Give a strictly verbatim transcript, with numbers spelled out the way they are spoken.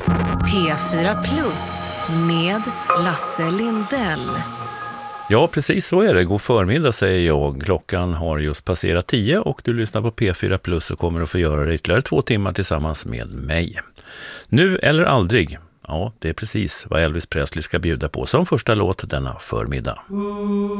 P fyra Plus med Lasse Lindell. Ja, precis så är det. God förmiddag säger jag. Klockan har just passerat tio och du lyssnar på P fyra Plus och kommer att få göra det ytterligare två timmar tillsammans med mig. Nu eller aldrig. Ja, det är precis vad Elvis Presley ska bjuda på som första låt denna förmiddag.